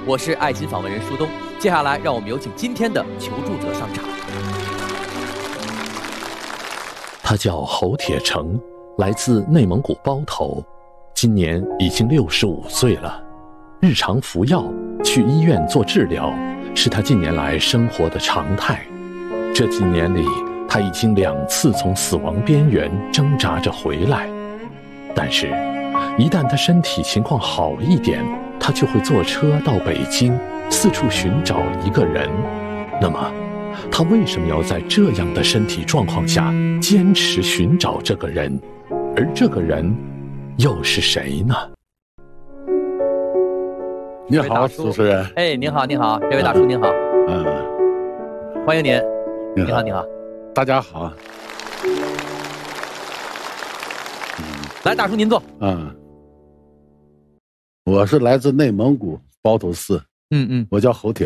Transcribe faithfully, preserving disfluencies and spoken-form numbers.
我是爱心访问人舒东。接下来，让我们有请今天的求助者上场。 他叫侯铁成，来自内蒙古包头，今年已经六十五岁了。日常服药、去医院做治疗，是他近年来生活的常态。这几年里，他已经两次从死亡边缘挣扎着回来。但是，一旦他身体情况好一点，他就会坐车到北京，四处寻找一个人。那么，他为什么要在这样的身体状况下坚持寻找这个人？而这个人又是谁呢？ 你好，主持人。 哎，您好，您好，这位大叔您好。 嗯， 欢迎您。 你好，你好。 大家好。 来，大叔您坐。 嗯，我是来自内蒙古包头市。 嗯嗯， 我叫侯铁